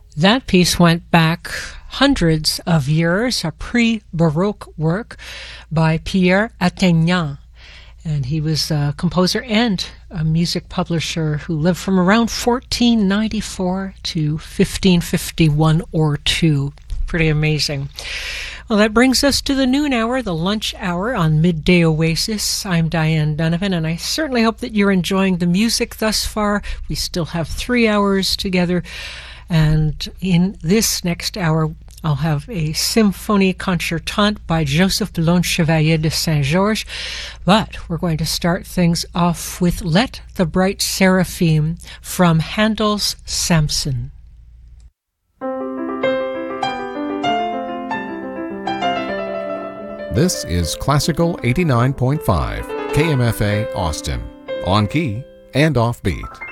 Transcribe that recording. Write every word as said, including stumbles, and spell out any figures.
That piece went back hundreds of years, a pre-Baroque work by Pierre Attignan. And he was a composer and a music publisher who lived from around fourteen ninety-four to fifteen fifty-one or two. Pretty amazing. Well, that brings us to the noon hour, the lunch hour on Midday Oasis. I'm Diane Donovan, and I certainly hope that you're enjoying the music thus far. We still have three hours together, and in this next hour, I'll have a Symphonie Concertante by Joseph Boulogne Chevalier de Saint-Georges, but we're going to start things off with Let the Bright Seraphim from Handel's Samson. This is Classical eighty-nine point five, K M F A Austin, on key and offbeat.